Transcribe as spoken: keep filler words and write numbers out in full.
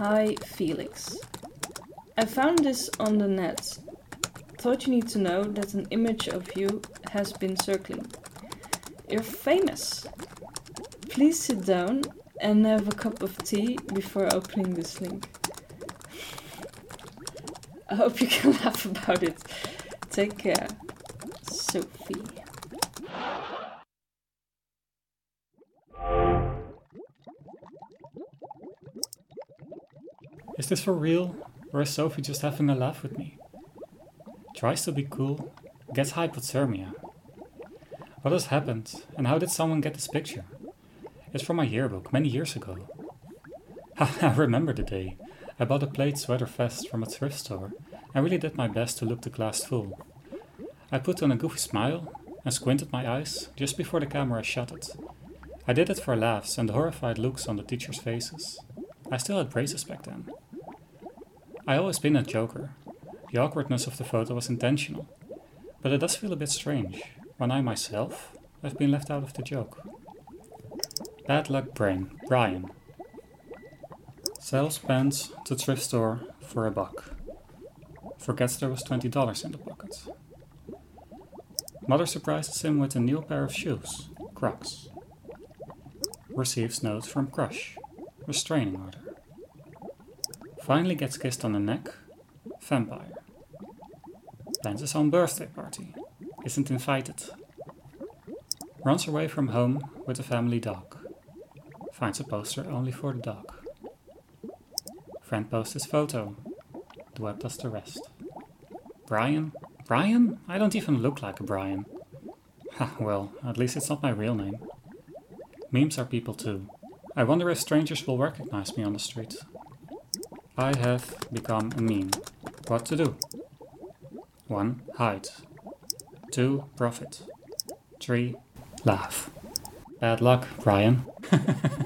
Hi, Felix. I found this on the net. Thought you need to know that an image of you has been circling. You're famous. Please sit down and have a cup of tea before opening this link. I hope you can laugh about it. Take care, Sophie. Is this for real, or is Sophie just having a laugh with me? Tries to be cool, gets hypothermia. What has happened, and how did someone get this picture? It's from my yearbook, many years ago. I remember the day. I bought a plaid sweater vest from a thrift store and really did my best to look the glass full. I put on a goofy smile and squinted my eyes just before the camera shut it. I did it for laughs and the horrified looks on the teachers' faces. I still had braces back then. I always been a joker. The awkwardness of the photo was intentional, but it does feel a bit strange when I myself have been left out of the joke. Bad luck brain, Brian. Sells pants to thrift store for a buck. Forgets there was twenty dollars in the pocket. Mother surprises him with a new pair of shoes, Crocs. Receives note from crush, restraining order. Finally gets kissed on the neck, vampire. Plans his own birthday party, isn't invited. Runs away from home with a family dog. Finds a poster only for the dog. Friend posts his photo. The web does the rest. Brian? Brian? I don't even look like a Brian. Ha, well, at least it's not my real name. Memes are people too. I wonder if strangers will recognize me on the street. I have become a meme. What to do? one. Hide. two. Profit. three. Laugh. Bad luck, Brian.